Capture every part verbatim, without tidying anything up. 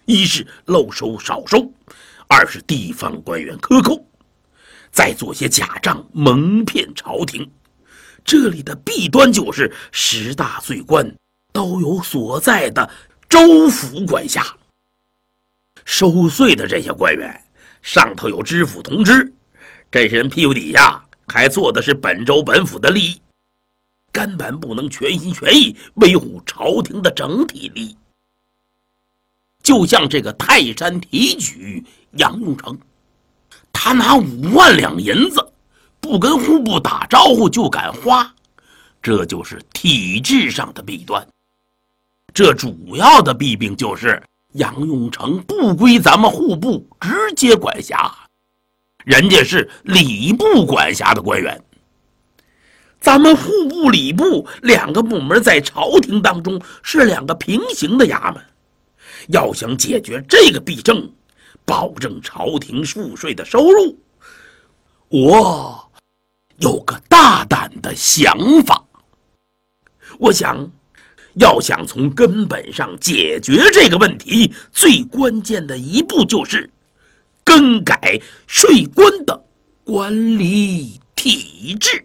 一是漏收少收，二是地方官员克扣，再做些假账蒙骗朝廷。这里的弊端就是十大岁官都有所在的州府管辖，收税的这些官员上头有知府同知，这些人屁股底下还做的是本州本府的利益，根本不能全心全意维护朝廷的整体利益。就像这个泰山提举杨用成，他拿五万两银子不跟户部打招呼就敢花，这就是体制上的弊端。这主要的弊病就是杨用成不归咱们户部直接管辖，人家是礼部管辖的官员。咱们户部礼部两个部门在朝廷当中是两个平行的衙门，要想解决这个弊症，保证朝廷赋税的收入，我有个大胆的想法。我想要想从根本上解决这个问题，最关键的一步就是更改税官的管理体制。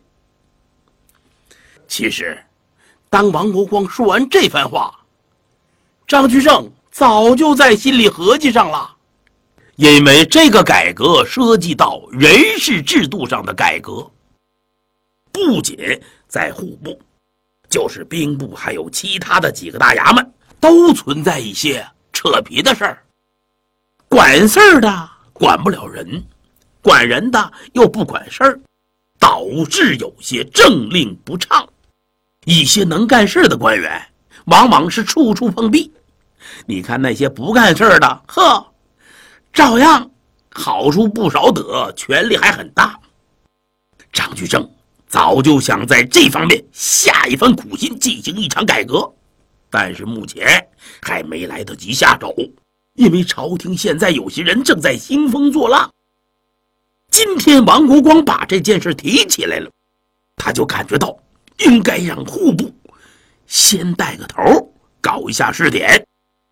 其实当王国光说完这番话，张居正早就在心里合计上了，因为这个改革涉及到人事制度上的改革，不仅在户部，就是兵部还有其他的几个大衙门都存在一些扯皮的事儿。管事儿的管不了人，管人的又不管事儿，导致有些政令不畅。一些能干事的官员往往是处处碰壁，你看那些不干事的，呵，照样好处不少得，权力还很大。张居正早就想在这方面下一番苦心，进行一场改革，但是目前还没来得及下手，因为朝廷现在有些人正在兴风作浪。今天王国光把这件事提起来了，他就感觉到应该让户部先带个头，搞一下试点。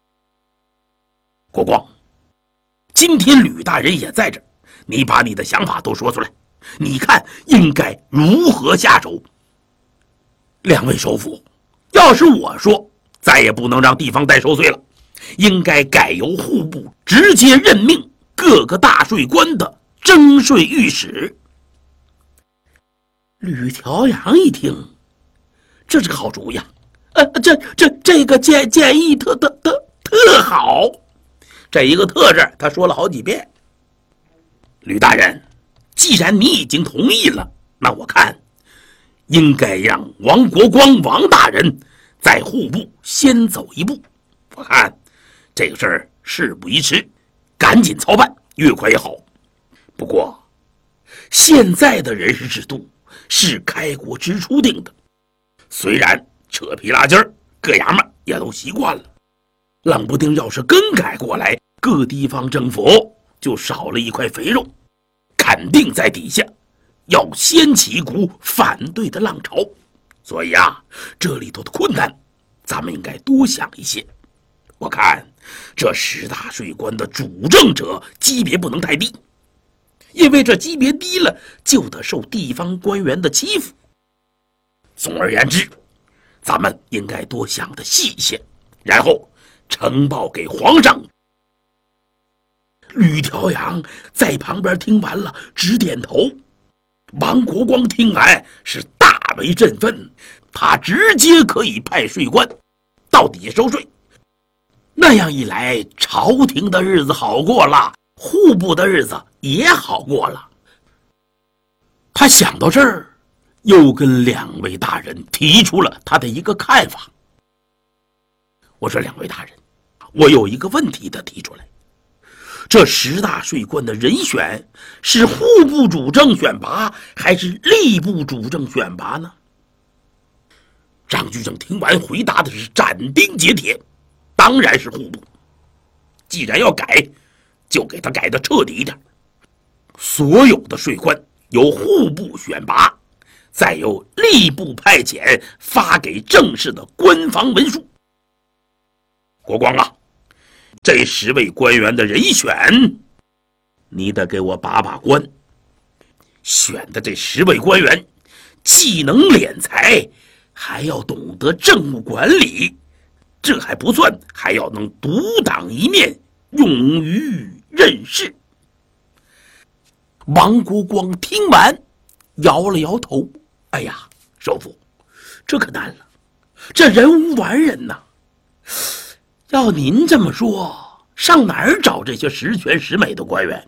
国光，今天吕大人也在这儿，你把你的想法都说出来，你看应该如何下手？两位首辅，要是我说，再也不能让地方代收税了，应该改由户部直接任命各个大税官的征税御史。吕调阳一听，这是个好主意啊！呃，这这这个建建议特特特特好，这一个特字他说了好几遍。吕大人，既然你已经同意了，那我看应该让王国光王大人在户部先走一步。我看这个事儿事不宜迟，赶紧操办，越快越好。不过现在的人事制度是开国之初定的，虽然扯皮拉筋儿，各衙门也都习惯了，冷不丁要是更改过来，各地方政府就少了一块肥肉，肯定在底下要掀起一股反对的浪潮。所以啊，这里头的困难咱们应该多想一些。我看这十大税官的主政者级别不能太低，因为这级别低了就得受地方官员的欺负。总而言之，咱们应该多想的细一些，然后呈报给皇上。吕调阳在旁边听完了，直点头。王国光听完是大为振奋，他直接可以派税官到底下收税。那样一来，朝廷的日子好过了，户部的日子也好过了。他想到这儿，又跟两位大人提出了他的一个看法。我说，两位大人，我有一个问题得提出来，这十大税官的人选是户部主政选拔还是吏部主政选拔呢？张居正听完回答的是斩钉截铁，当然是户部。既然要改，就给他改得彻底一点，所有的税官由户部选拔，再由吏部派遣发给正式的官方文书。国光啊， 这十位官员的人选，你得给我把把关。选的这十位官员，既能敛财，还要懂得政务管理，这还不算，还要能独当一面，勇于任事。王国光听完，摇了摇头：“哎呀，首府，这可难了，这人无完人呐。要您这么说，上哪儿找这些十全十美的官员？”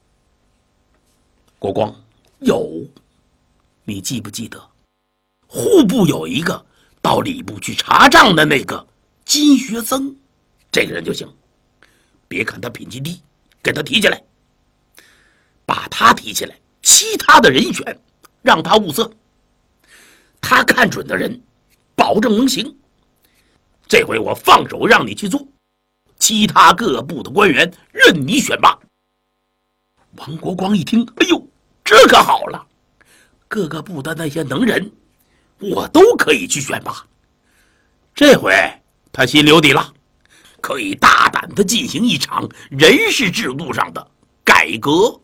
国光，有，你记不记得，户部有一个到礼部去查账的那个金学僧，这个人就行。别看他品级低，给他提起来，把他提起来，其他的人选让他物色，他看准的人，保证能行。这回我放手让你去做，其他各部的官员任你选拔。王国光一听，哎呦，这可好了，各个部的那些能人，我都可以去选拔。这回他心里有底了，可以大胆地进行一场人事制度上的改革。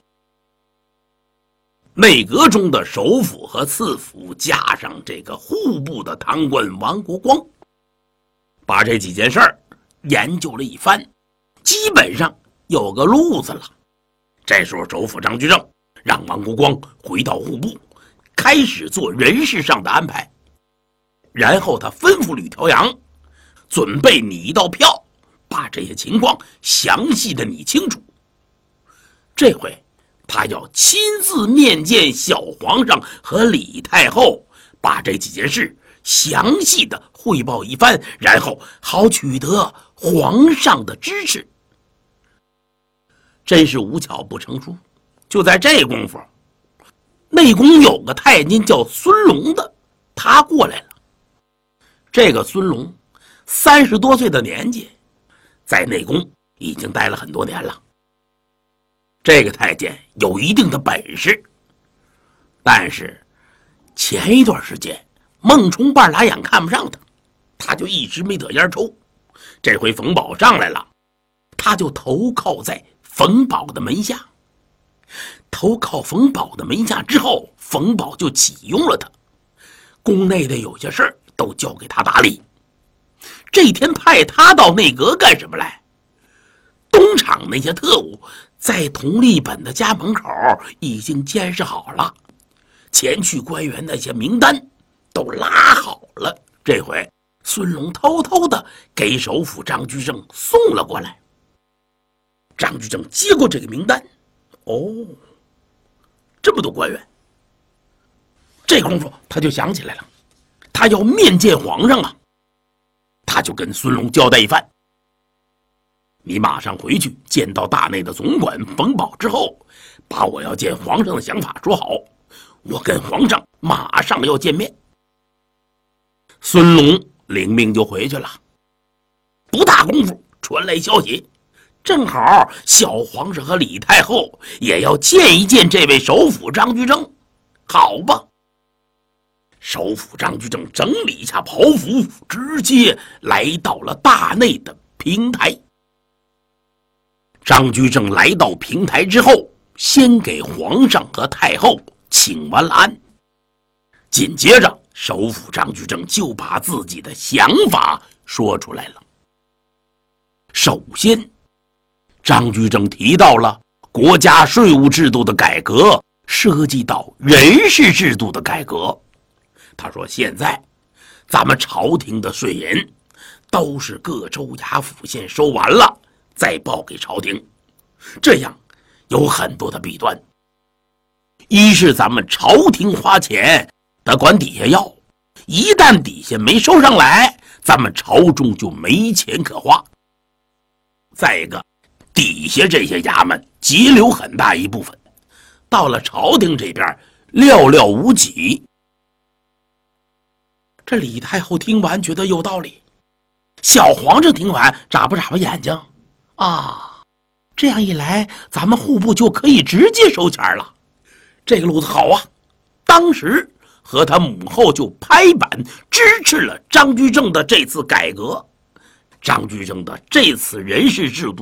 内阁中的首辅和次辅，加上这个户部的堂官王国光，把这几件事儿研究了一番，基本上有个路子了。这时候首辅张居正让王国光回到户部，开始做人事上的安排。然后他吩咐吕调阳准备拟一道票，把这些情况详细的拟清楚。这回他要亲自面见小皇上和李太后，把这几件事详细的汇报一番，然后好取得皇上的支持。真是无巧不成书，就在这功夫，内宫有个太监叫孙龙的，他过来了。这个孙龙三十多岁的年纪，在内宫已经待了很多年了。这个太监有一定的本事，但是前一段时间孟冲半拉眼看不上他，他就一直没得烟抽。这回冯保上来了，他就投靠在冯保的门下。投靠冯保的门下之后，冯保就启用了他，宫内的有些事儿都交给他打理。这天派他到内阁干什么来？东厂那些特务在佟立本的家门口已经监视好了，前去官员那些名单都拉好了。这回孙龙偷偷的给首辅张居正送了过来。张居正接过这个名单，哦，这么多官员。这功夫他就想起来了，他要面见皇上啊。他就跟孙龙交代一番，你马上回去见到大内的总管冯保之后，把我要见皇上的想法说好，我跟皇上马上要见面。孙龙领命就回去了。不大功夫传来消息，正好小皇上和李太后也要见一见这位首辅张居正。好吧，首辅张居正整理一下袍服，直接来到了大内的平台。张居正来到平台之后，先给皇上和太后请完了安，紧接着首辅张居正就把自己的想法说出来了。首先，张居正提到了国家税务制度的改革，涉及到人事制度的改革。他说现在咱们朝廷的税银都是各州衙府县收完了再报给朝廷，这样有很多的弊端。一是咱们朝廷花钱得管底下要，一旦底下没收上来，咱们朝中就没钱可花。再一个，底下这些衙门节流很大一部分，到了朝廷这边寥寥无几。这李太后听完觉得有道理，小皇上听完眨巴眨巴眼睛，啊，这样一来咱们户部就可以直接收钱了，这个路子好啊。当时和他母后就拍板支持了张居正的这次改革。 张居正的这次人事制度